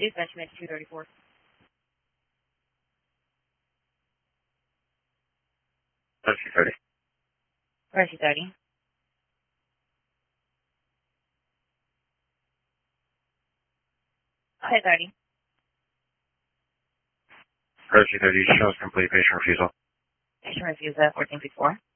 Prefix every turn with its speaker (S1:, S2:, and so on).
S1: Benjamin 234.
S2: Mercy 30.
S1: Mercy 30. Okay, 30.
S2: Mercy 30 shows complete patient refusal.
S1: Patient refusal 1464.